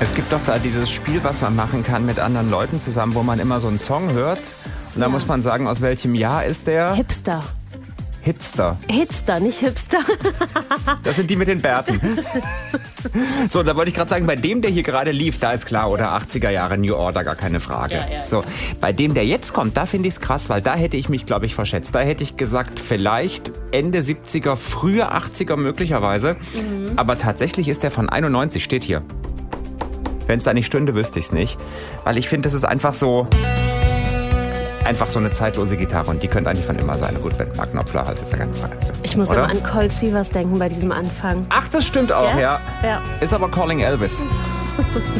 Es gibt doch da dieses Spiel, was man machen kann mit anderen Leuten zusammen, wo man immer so einen Song hört. Und da muss man sagen, aus welchem Jahr ist der? Hipster. Hitster. Hitster, nicht Hipster. Das sind die mit den Bärten. So, da wollte ich gerade sagen, bei dem, der hier gerade lief, da ist klar, oder 80er Jahre New Order, gar keine Frage. Ja. So, bei dem, der jetzt kommt, da finde ich es krass, weil da hätte ich mich, glaube ich, verschätzt. Da hätte ich gesagt, vielleicht Ende 70er, frühe 80er möglicherweise. Aber tatsächlich ist der von 91, steht hier. Wenn es da nicht stünde, wüsste ich es nicht. Weil ich finde, das ist einfach so eine zeitlose Gitarre und die könnte eigentlich von immer sein. Gut, wenn Mark Knopfler halt, ist ja keine Frage. Ich muss Oder? immer an Cold Stevens denken bei diesem Anfang. Ach, das stimmt auch, ja. Ja. Ist aber Calling Elvis.